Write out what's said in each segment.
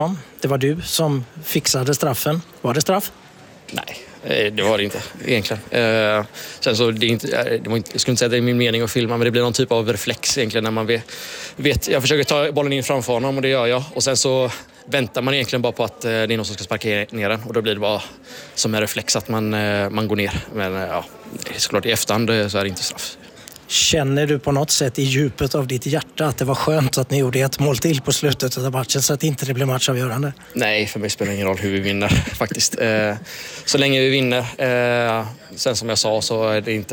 Det var du som fixade straffen. Var det straff? Nej, det var det inte egentligen. Sen så jag skulle inte säga att det är min mening att filma, men det blir någon typ av reflex egentligen när man vet. Jag försöker ta bollen in framför honom och det gör jag. Och sen så väntar man egentligen bara på att det är någon som ska sparka ner den. Och då blir det bara som en reflex att man går ner. Men ja, såklart i efterhand så är det inte straff. Känner du på något sätt i djupet av ditt hjärta att det var skönt att ni gjorde ett mål till på slutet av matchen så att inte det blev matchavgörande? Nej, för mig spelar det ingen roll hur vi vinner faktiskt. Så länge vi vinner. Sen som jag sa så är det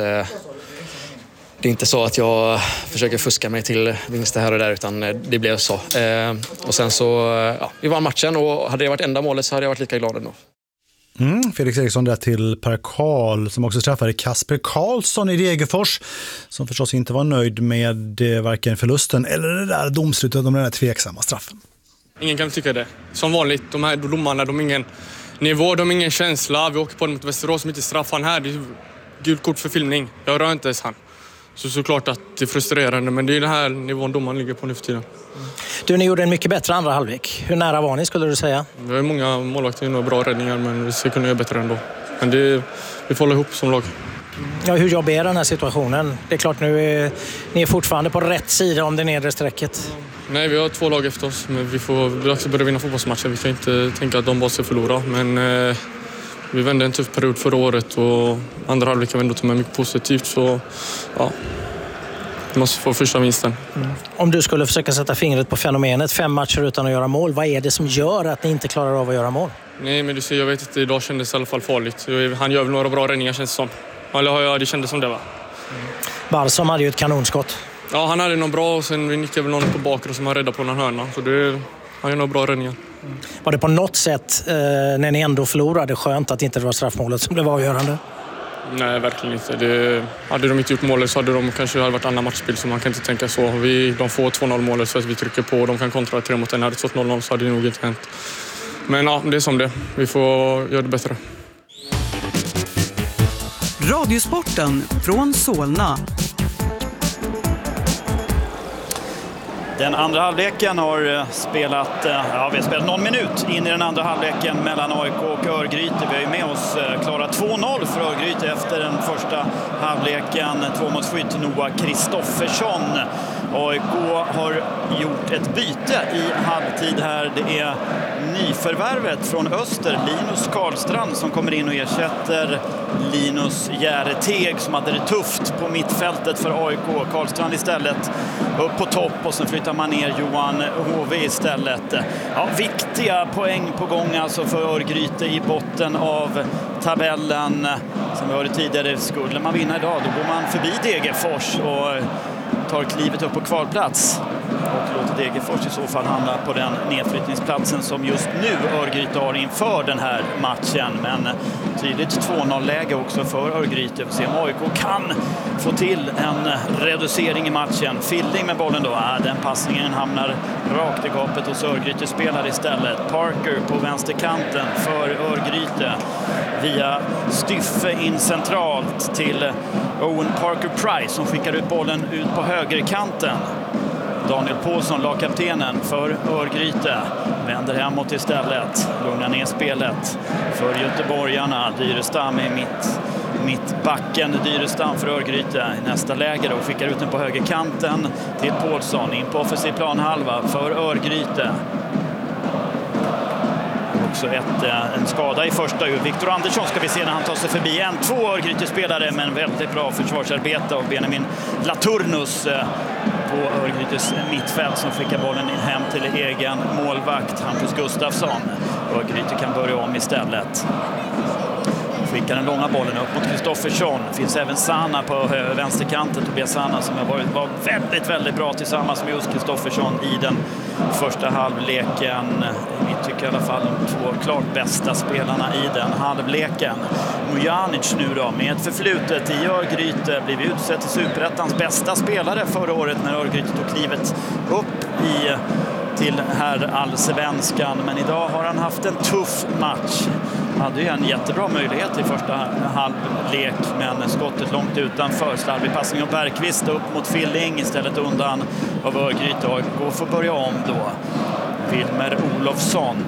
inte så att jag försöker fuska mig till vinster här och där, utan det blev så. Och sen så, vi vann matchen och hade det varit enda målet så hade jag varit lika glad ändå. Felix Eriksson där till Per Karl som också träffade Kasper Karlsson i Degerfors som förstås inte var nöjd med varken förlusten eller det där domslutet om den där tveksamma straffen. Ingen kan tycka det. Som vanligt, de här domarna, de har ingen nivå, de har ingen känsla. Vi åker på den mot Västerås som inte straffar här. Det är gult kort för filmning. Jag rör inte ens han. Såklart att det är frustrerande, men det är den här nivån domaren ligger på nu för tiden. Du, ni gjorde en mycket bättre andra halvlek. Hur nära var ni skulle du säga? Vi har många målvakter och bra räddningar, men vi ska kunna göra bättre ändå. Men vi får hålla ihop som lag. Ja, hur jobbar är den här situationen? Det är klart ni är fortfarande på rätt sida om det nedre strecket. Nej, vi har 2 lag efter oss, men vi får också börja vinna fotbollsmatcher. Vi kan inte tänka att de bara ska förlora, men vi vände en tuff period förra året och andra halvlek kan vi ändå ta med mycket positivt, så ja. Vi måste få första vinsten. Om du skulle försöka sätta fingret på fenomenet 5 matcher utan att göra mål, vad är det som gör att ni inte klarar av att göra mål? Nej, men du ser, jag vet inte, idag kändes det i alla fall farligt. Han gör väl några bra räddningar känns det som. Eller det kändes som det va? Balsam hade ju ett kanonskott. Ja, han hade någon bra och sen vi nickade väl någon på bakre som han räddade på någon hörna. Så han gör några bra räddningar. Var det på något sätt, när ni ändå förlorade, skönt att inte det var straffmålet som blev avgörande? Nej, verkligen inte. Hade de inte gjort målet så hade de kanske varit annan matchspel, så man kan inte tänka så. De får 2-0 målet så att vi trycker på. De kan kontra 3 mot 1. Hade det stått 0-0 så hade det nog inte hänt. Men ja, det är som det. Vi får göra det bättre. Radiosporten från Solna. Den andra halvleken har spelat, vi har spelat någon minut in i den andra halvleken mellan AIK och Örgryte. Vi har ju med oss klarat 2-0 för Örgryte efter den första halvleken. 2-målsskytt Noah Kristoffersson. AIK har gjort ett byte i halvtid här. Det är nyförvärvet från Öster, Linus Karlstrand, som kommer in och ersätter Linus Järeteg som hade det tufft på mittfältet för AIK. Karlstrand istället upp på topp och sen flyttar man ner Johan HV istället. Ja, viktiga poäng på gång alltså för Örgryte i botten av tabellen. Som vi hörde tidigare, skulle man vinna idag då går man förbi Degerfors och tar klivet upp på kvalplats och låter Degerfors i så fall hamna på den nedflyttningsplatsen som just nu Örgryte har inför den här matchen. Men tydligt 2-0-läge också för Örgryte. Vi ser om AIK kan få till en reducering i matchen. Fielding med bollen då. Den passningen hamnar rakt i gapet hos Örgryte spelar istället. Parker på vänsterkanten för Örgryte. Via Styffe in centralt till Owen Parker Price som skickar ut bollen ut på högerkanten. Daniel Paulsson, lagkaptenen för Örgryte, vänder hemåt istället. Lugnar ner spelet för göteborgarna. Dyrestam i mittbacken. Dyrestam för Örgryte i nästa läge och skickar ut den på högerkanten till Paulsson. In på offensiv planhalva för Örgryte. Också en skada i första. Viktor Andersson ska vi se när han tar sig förbi 1-2 Örgryte-spelare, men väldigt bra försvarsarbete av Benjamin Laturnus på Örgrytes mittfält som skickar bollen hem till egen målvakt Hampus Gustafsson. Örgryte kan börja om istället. Skickar den långa bollen upp mot Kristoffersson. Det finns även Sana på vänsterkanten. Tobias Sana som var väldigt, väldigt bra tillsammans med just Kristoffersson i den första halvleken. Vi tycker i alla fall de 2 klart bästa spelarna i den halvleken. Mujanic nu då med ett förflutet i Örgryte blev utsett till Superettans bästa spelare förra året när Örgryte tog klivet upp till här allsvenskan. Men idag har han haft en tuff match. Hade ju en jättebra möjlighet i första halvlek, men skottet långt utanför. Slarvig passning av Bergqvist upp mot Filling istället undan av Örgryte. Och får börja om då. Wilmer Olofsson.